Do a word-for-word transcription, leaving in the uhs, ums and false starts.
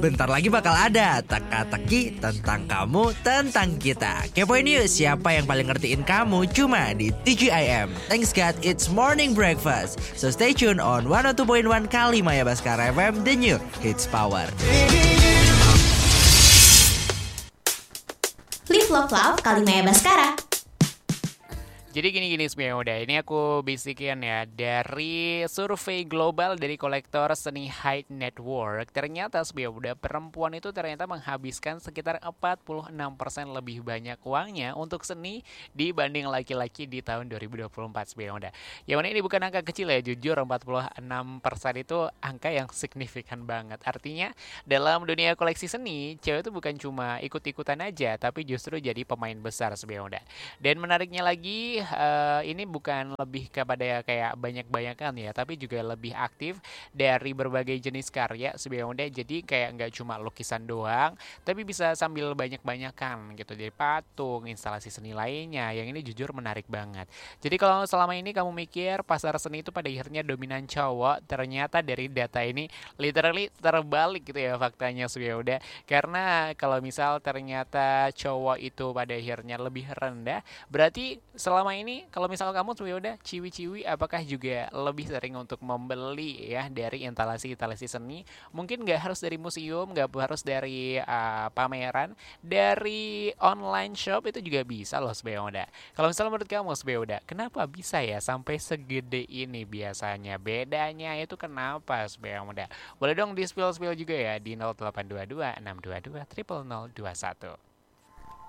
Bentar lagi bakal ada teka-teki tentang kamu, tentang kita. Kepoin yuk siapa yang paling ngertiin kamu cuma di T G I M. Thanks God, it's morning breakfast. So stay tuned on seratus dua koma satu Kalimaya Baskara F M, The New Hits Power. Live Love Love Kalimaya Baskara. Jadi gini-gini sebenarnya udah ini aku bisikin ya dari survei global dari kolektor seni Hyde Network. Ternyata sebenarnya udah perempuan itu ternyata menghabiskan sekitar empat puluh enam persen lebih banyak uangnya untuk seni dibanding laki-laki di tahun dua ribu dua puluh empat sebenarnya udah. Yang mana ini bukan angka kecil ya, jujur empat puluh enam persen itu angka yang signifikan banget. Artinya dalam dunia koleksi seni, cewek itu bukan cuma ikut-ikutan aja, tapi justru jadi pemain besar sebenarnya udah. Dan menariknya lagi Uh, ini bukan lebih kepada kayak banyak-banyakan ya, tapi juga lebih aktif dari berbagai jenis karya sebenarnya. Jadi kayak nggak cuma lukisan doang, tapi bisa sambil banyak-banyakan gitu. Jadi patung, instalasi seni lainnya, yang ini jujur menarik banget. Jadi kalau selama ini kamu mikir pasar seni itu pada akhirnya dominan cowok, ternyata dari data ini literally terbalik gitu ya faktanya sebenarnya. Karena kalau misal ternyata cowok itu pada akhirnya lebih rendah, berarti selama ini kalau misal kamu tuh ya udah ciwi-ciwi, apakah juga lebih sering untuk membeli ya dari instalasi-instalasi seni? Mungkin nggak harus dari museum, nggak harus dari uh, pameran, dari online shop itu juga bisa loh sebenarnya udah. Kalau misalnya menurut kamu sebenarnya udah, kenapa bisa ya sampai segede ini biasanya? Bedanya itu kenapa sebenarnya udah? Boleh dong di spill-spill juga ya di nol delapan dua dua enam dua dua nol nol nol dua satu.